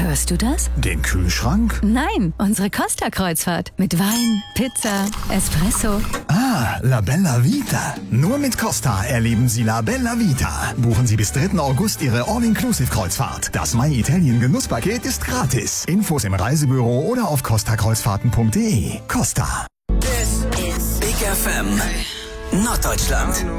Hörst du das? Den Kühlschrank? Nein, unsere Costa-Kreuzfahrt. Mit Wein, Pizza, Espresso. Ah, La Bella Vita. Nur mit Costa erleben Sie La Bella Vita. Buchen Sie bis 3. August Ihre All-Inclusive-Kreuzfahrt. Das My Italien Genusspaket ist gratis. Infos im Reisebüro oder auf costakreuzfahrten.de. Costa. Big FM Norddeutschland.